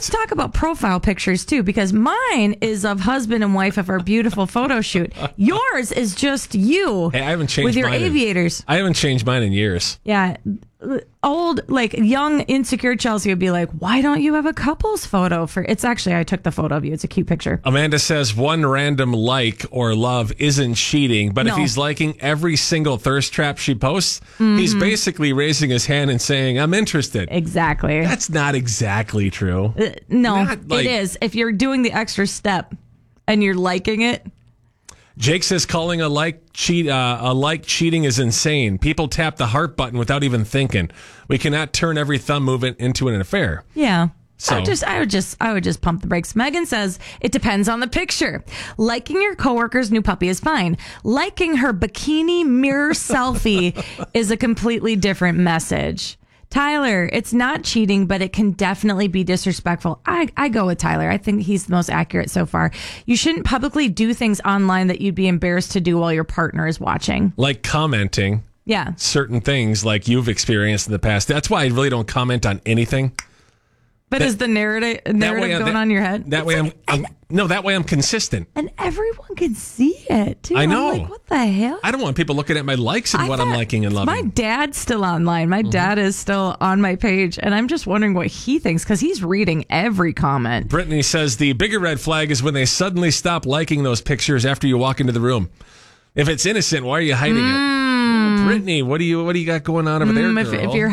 let's talk about profile pictures too, because mine is of husband and wife of our beautiful photo shoot. Yours is just you. Hey, I haven't changed with your mine aviators. I haven't changed mine in years. Yeah. Old, like young, insecure Chelsea would be like, why don't you have a couple's photo for it's actually I took the photo of you. It's a cute picture. Amanda says one random like or love isn't cheating, but if No. he's liking every single thirst trap she posts, he's basically raising his hand and saying, I'm interested. Exactly. That's not exactly true. No, Not like- it is. If you're doing the extra step and you're liking it. Jake says calling a like cheating is insane. People tap the heart button without even thinking. We cannot turn every thumb movement into an affair. Yeah. So- I would just pump the brakes. Megan says it depends on the picture. Liking your coworker's new puppy is fine. Liking her bikini mirror selfie is a completely different message. Tyler, it's not cheating, but it can definitely be disrespectful. I go with Tyler. I think he's the most accurate so far. You shouldn't publicly do things online that you'd be embarrassed to do while your partner is watching. Like commenting Yeah. certain things like you've experienced in the past. That's why I really don't comment on anything. But is the narrative going on in your head? That way I'm consistent. And everyone can see it, too. I know. I'm like, what the hell? I don't want people looking at my likes and what I'm liking and loving. My dad's still online. My dad is still on my page, and I'm just wondering what he thinks because he's reading every comment. Brittany says the bigger red flag is when they suddenly stop liking those pictures after you walk into the room. If it's innocent, why are you hiding it? Brittany, what do you got going on over there, girl? If you're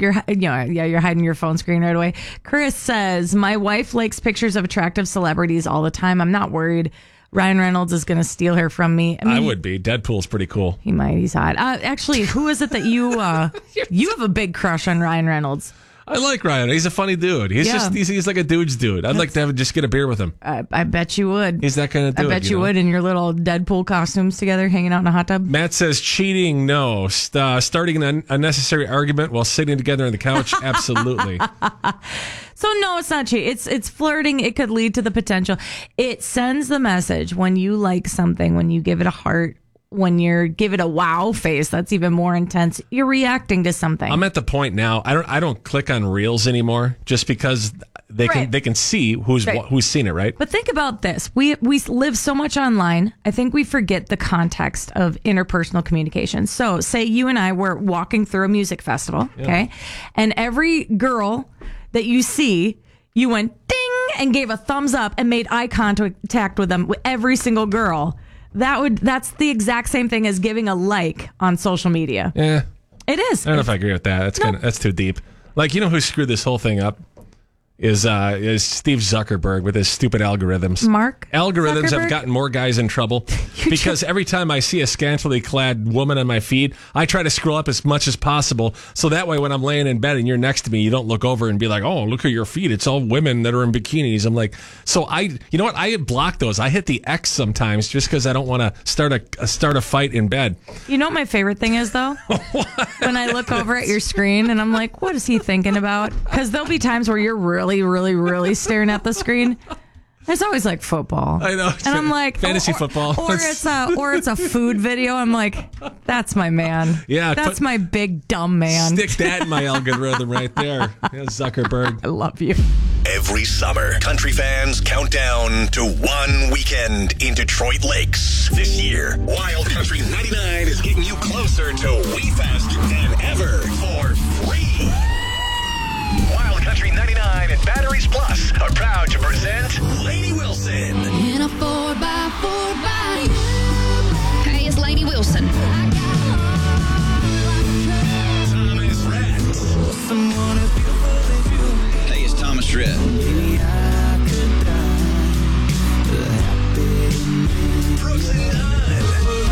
hiding your phone screen right away. Chris says, my wife likes pictures of attractive celebrities all the time. I'm not worried Ryan Reynolds is going to steal her from me. I would be. Deadpool's pretty cool. He might. He's hot. Actually, who is it that you you have a big crush on Ryan Reynolds? I like Ryan. He's a funny dude. He's like a dude's dude. I'd like to just get a beer with him. I bet you would. He's that kind of dude. I bet you would in your little Deadpool costumes together, hanging out in a hot tub. Matt says cheating, no. Starting an unnecessary argument while sitting together on the couch, absolutely. So no, it's not cheating. It's flirting. It could lead to the potential. It sends the message when you like something, when you give it a heart, when you give it a wow face, that's even more intense. You're reacting to something. I'm at the point now. I don't click on reels anymore just because they can see who's seen it, right? But think about this. We live so much online. I think we forget the context of interpersonal communication. So say you and I were walking through a music festival, okay? And every girl that you see, you went ding and gave a thumbs up and made eye contact with them, with every single girl. That's the exact same thing as giving a like on social media. Yeah. It is. I don't know if I agree with that. That's too deep. Like, you know who screwed this whole thing up? Is Steve Zuckerberg with his stupid algorithms. Mark Algorithms Zuckerberg? have gotten more guys in trouble because every time I see a scantily clad woman on my feed, I try to scroll up as much as possible. So that way when I'm laying in bed and you're next to me, you don't look over and be like, oh, look at your feed. It's all women that are in bikinis. I'm like, so you know what? I block those. I hit the X sometimes just because I don't want to start a fight in bed. You know what my favorite thing is, though? When I look over at your screen and I'm like, what is he thinking about? Because there'll be times where you're really, really, really staring at the screen. It's always like football. I know. And I'm like, fantasy football. Or it's a food video. I'm like, that's my man. Yeah. That's my big dumb man. Stick that in my algorithm right there. Yeah, Zuckerberg. I love you. Every summer, country fans count down to one weekend in Detroit Lakes. This year, Wild Country 99 is getting you closer to WeFest than ever for free. Wild Country 99 and Batteries Plus are proud to present Lady Wilson. In a 4x4 by you. Hey, it's Lady Wilson. Thomas Rhett. Hey, it's Thomas Rhett. Brooks and Dunn.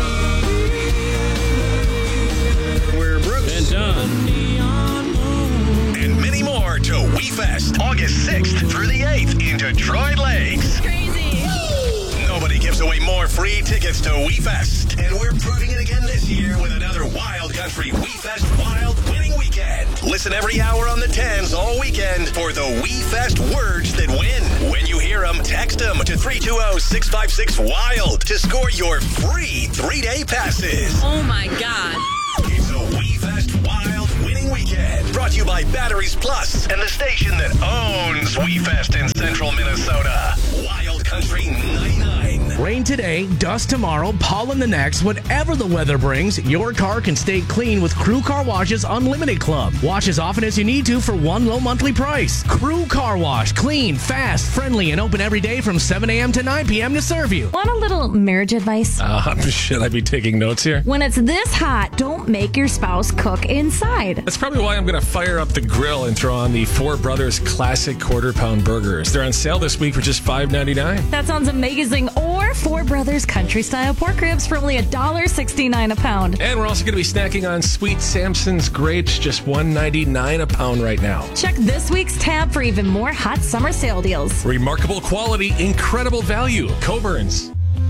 We're Brooks and Dunn. And many more to WeFest, August 6th through the 8th in Detroit Lakes. Crazy. Nobody gives away more free tickets to WeFest. And we're proving it again this year with another Wild Country WeFest Wild Winning Weekend. Listen every hour on the 10s all weekend for the WeFest words that win. When you hear them, text them to 320-656-WILD to score your free 3-day passes. Oh, my God. It's a WeFest Wild Winning Weekend. Brought to you by Batteries Plus and the station that owns WeFest in central Minnesota. Wild Country 99. Rain today, dust tomorrow, pollen the next. Whatever the weather brings, your car can stay clean with Crew Car Wash's Unlimited Club. Wash as often as you need to for one low monthly price. Crew Car Wash. Clean, fast, friendly, and open every day from 7 a.m. to 9 p.m. to serve you. Want a little marriage advice? Should I be taking notes here? When it's this hot, don't make your spouse cook inside. That's probably why I'm going to fire up the grill and throw on the Four Brothers Classic Quarter-Pound Burgers. They're on sale this week for just $5.99. That sounds amazing. Or Four Brothers Country-Style Pork Ribs for only $1.69 a pound. And we're also going to be snacking on Sweet Samson's Grapes, just $1.99 a pound right now. Check this week's tab for even more hot summer sale deals. Remarkable quality, incredible value. Coburn's.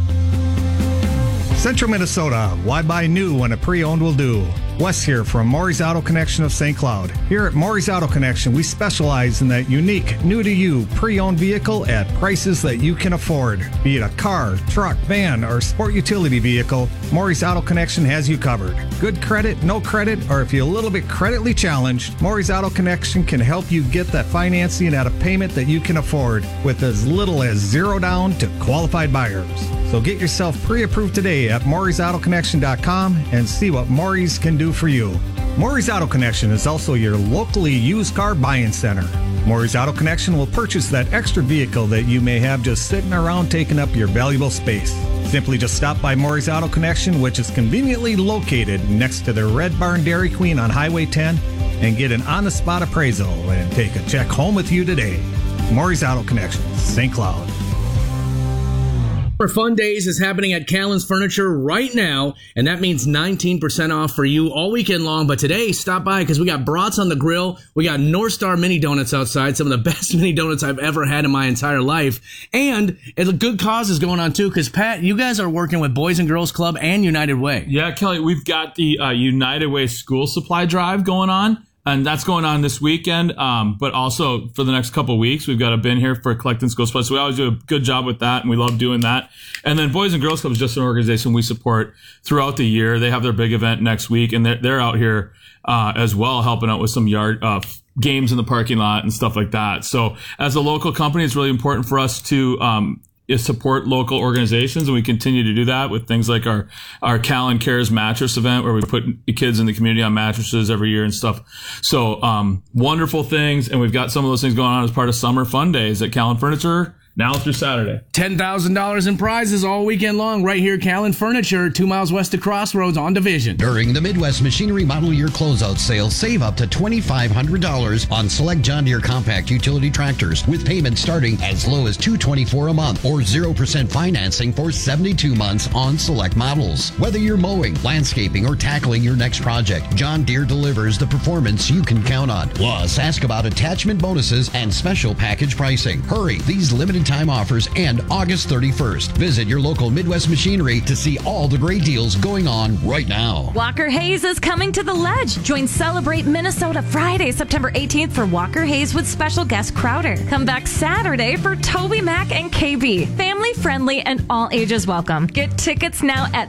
Central Minnesota, why buy new when a pre-owned will do? Wes here from Maury's Auto Connection of St. Cloud. Here at Maury's Auto Connection, we specialize in that unique, new-to-you, pre-owned vehicle at prices that you can afford. Be it a car, truck, van, or sport utility vehicle, Maury's Auto Connection has you covered. Good credit, no credit, or if you're a little bit creditly challenged, Maury's Auto Connection can help you get that financing at a payment that you can afford with as little as $0 down to qualified buyers. So get yourself pre-approved today at Maury'sAutoConnection.com and see what Maury's can do for you. Maury's Auto Connection is also your locally used car buying center. Maury's Auto Connection will purchase that extra vehicle that you may have just sitting around taking up your valuable space. Simply just stop by Maury's Auto Connection, which is conveniently located next to the Red Barn Dairy Queen on Highway 10, and get an on-the-spot appraisal and take a check home with you today. Maury's Auto Connection, St. Cloud. Our Fun Days is happening at Callan's Furniture right now, and that means 19% off for you all weekend long. But today, stop by because we got brats on the grill. We got North Star mini donuts outside, some of the best mini donuts I've ever had in my entire life. And a good cause is going on too, because Pat, you guys are working with Boys and Girls Club and United Way. Yeah, Kelly, we've got the United Way school supply drive going on. And that's going on this weekend, but also for the next couple of weeks, we've got a bin here for collecting school supplies. So we always do a good job with that, and we love doing that. And then Boys and Girls Club is just an organization we support throughout the year. They have their big event next week, and they're out here as well, helping out with some yard games in the parking lot and stuff like that. So as a local company, it's really important for us to support local organizations, and we continue to do that with things like our Callan Cares mattress event, where we put kids in the community on mattresses every year and stuff. So wonderful things, and we've got some of those things going on as part of Summer Fun Days at Callan Furniture now through Saturday. $10,000 in prizes all weekend long right here at Callan Furniture, 2 miles west of Crossroads on Division. During the Midwest Machinery Model Year Closeout Sale, save up to $2,500 on select John Deere compact utility tractors, with payments starting as low as $224 a month or 0% financing for 72 months on select models. Whether you're mowing, landscaping, or tackling your next project, John Deere delivers the performance you can count on. Plus, ask about attachment bonuses and special package pricing. Hurry, these limited time offers end August 31st. Visit your local Midwest Machinery to see all the great deals going on right now. Walker Hayes is coming to the Ledge. Join Celebrate Minnesota Friday, September 18th for Walker Hayes with special guest Crowder. Come back Saturday for Toby Mac and KB. Family friendly and all ages welcome. Get tickets now at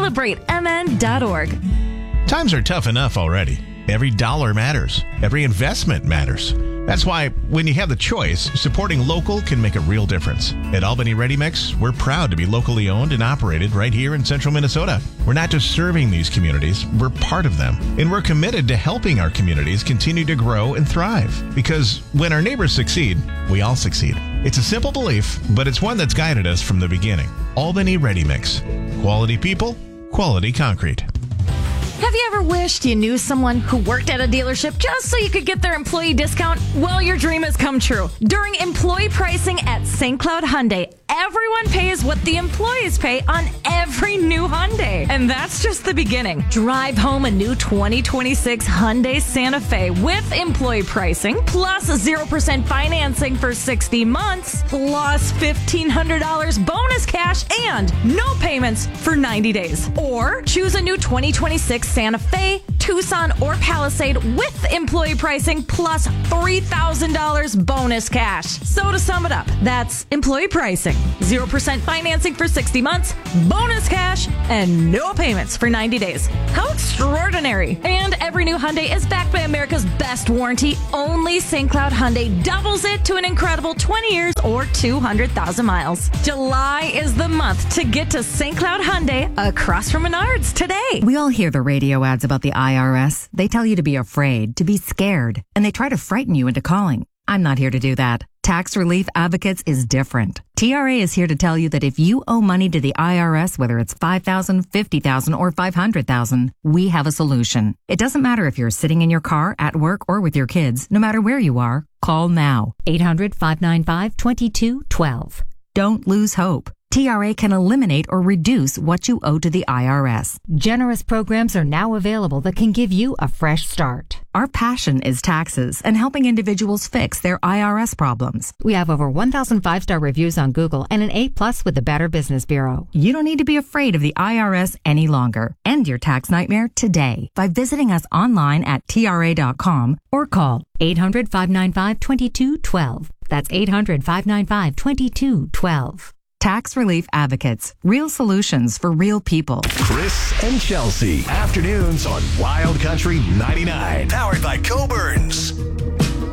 CelebrateMN.org. Times are tough enough already. Every dollar matters. Every investment matters. That's why when you have the choice, supporting local can make a real difference. At Albany Ready Mix, we're proud to be locally owned and operated right here in central Minnesota. We're not just serving these communities, we're part of them. And we're committed to helping our communities continue to grow and thrive. Because when our neighbors succeed, we all succeed. It's a simple belief, but it's one that's guided us from the beginning. Albany Ready Mix. Quality people, quality concrete. Have you ever wished you knew someone who worked at a dealership just so you could get their employee discount? Well, your dream has come true. During employee pricing at St. Cloud Hyundai, everyone pays what the employees pay on every new Hyundai. And that's just the beginning. Drive home a new 2026 Hyundai Santa Fe with employee pricing, plus 0% financing for 60 months, plus $1,500 bonus cash, and no payments for 90 days. Or choose a new 2026 Santa Fe Tucson, or Palisade with employee pricing plus $3,000 bonus cash. So to sum it up, that's employee pricing, 0% financing for 60 months, bonus cash, and no payments for 90 days. How extraordinary. And every new Hyundai is backed by America's best warranty. Only St. Cloud Hyundai doubles it to an incredible 20 years or 200,000 miles. July is the month to get to St. Cloud Hyundai across from Menards today. We all hear the radio ads about the IRS. They tell you to be afraid, to be scared, and they try to frighten you into calling. I'm not here to do that. Tax Relief Advocates is different. TRA is here to tell you that if you owe money to the IRS, whether it's $5,000, $50,000, or $500,000, we have a solution. It doesn't matter if you're sitting in your car, at work, or with your kids. No matter where you are, call now. 800-595-2212. Don't lose hope. TRA can eliminate or reduce what you owe to the IRS. Generous programs are now available that can give you a fresh start. Our passion is taxes and helping individuals fix their IRS problems. We have over 1,000 5-star reviews on Google and an A+ with the Better Business Bureau. You don't need to be afraid of the IRS any longer. End your tax nightmare today by visiting us online at TRA.com or call 800-595-2212. That's 800-595-2212. Tax Relief Advocates. Real solutions for real people. Chris and Chelsea. Afternoons on Wild Country 99. Powered by Coburns.